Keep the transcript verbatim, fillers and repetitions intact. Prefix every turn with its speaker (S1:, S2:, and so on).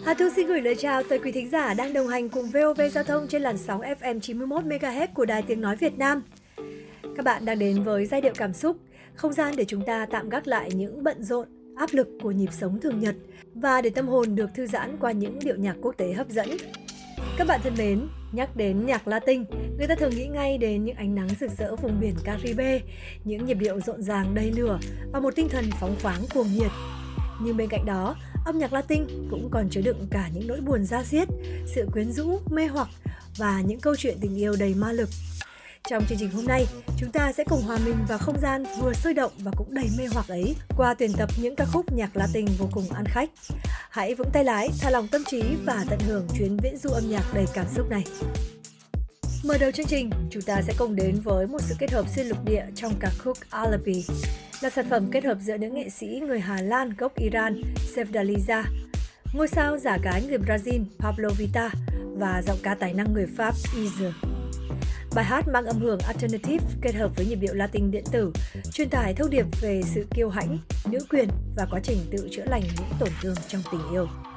S1: Hà Thu xin gửi lời chào tới quý thính giả đang đồng hành cùng vê o vê Giao thông trên làn sóng ép em chín mươi mốt mê ga héc của Đài Tiếng Nói Việt Nam. Các bạn đang đến với giai điệu cảm xúc, không gian để chúng ta tạm gác lại những bận rộn, áp lực của nhịp sống thường nhật và để tâm hồn được thư giãn qua những điệu nhạc quốc tế hấp dẫn. Các bạn thân mến, nhắc đến nhạc Latin, người ta thường nghĩ ngay đến những ánh nắng rực rỡ vùng biển Caribe, những nhịp điệu rộn ràng đầy lửa và một tinh thần phóng khoáng cuồng nhiệt. Nhưng bên cạnh đó, âm nhạc Latin cũng còn chứa đựng cả những nỗi buồn da diết, sự quyến rũ, mê hoặc và những câu chuyện tình yêu đầy ma lực. Trong chương trình hôm nay, chúng ta sẽ cùng hòa mình vào không gian vừa sôi động và cũng đầy mê hoặc ấy qua tuyển tập những ca khúc nhạc Latin vô cùng ăn khách. Hãy vững tay lái, thả lỏng tâm trí và tận hưởng chuyến viễn du âm nhạc đầy cảm xúc này. Mở đầu chương trình, chúng ta sẽ cùng đến với một sự kết hợp xuyên lục địa trong ca khúc Alibi, là sản phẩm kết hợp giữa nữ nghệ sĩ người Hà Lan gốc Iran Sevdaliza, ngôi sao giả gái người Brazil Pablo Vittar và giọng ca tài năng người Pháp Ize. Bài hát mang âm hưởng alternative kết hợp với nhịp điệu Latin điện tử, truyền tải thông điệp về sự kiêu hãnh, nữ quyền và quá trình tự chữa lành những tổn thương trong tình yêu.